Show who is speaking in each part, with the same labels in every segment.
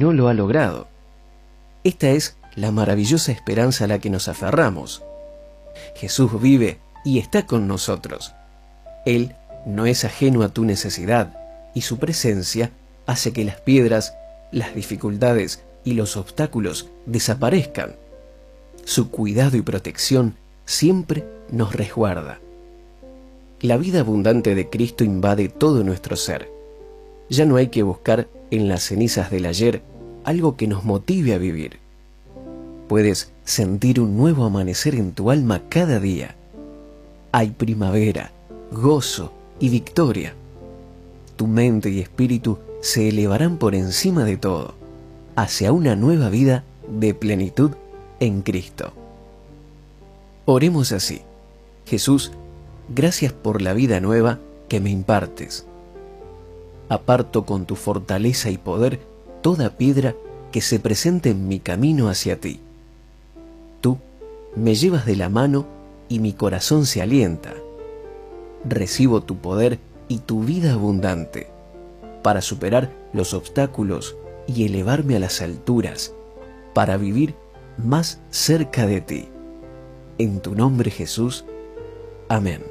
Speaker 1: no lo ha logrado. Esta es la maravillosa esperanza a la que nos aferramos. Jesús vive y está con nosotros. Él no es ajeno a tu necesidad y su presencia hace que las piedras, las dificultades y los obstáculos desaparezcan. Su cuidado y protección siempre nos resguarda. La vida abundante de Cristo invade todo nuestro ser. Ya no hay que buscar en las cenizas del ayer algo que nos motive a vivir. Puedes sentir un nuevo amanecer en tu alma cada día. Hay primavera, gozo y victoria. Tu mente y espíritu se elevarán por encima de todo, hacia una nueva vida de plenitud en Cristo. Oremos así: Jesús, gracias por la vida nueva que me impartes. Aparto con tu fortaleza y poder toda piedra que se presente en mi camino hacia ti. Tú me llevas de la mano y mi corazón se alienta. Recibo tu poder y tu vida abundante para superar los obstáculos y elevarme a las alturas, para vivir más cerca de ti. En tu nombre, Jesús. Amén.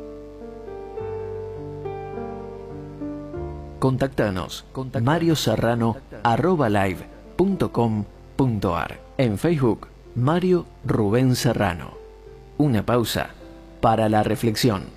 Speaker 1: Contactanos marioserrano@live.com.ar. En Facebook, Mario Rubén Serrano. Una pausa para la reflexión.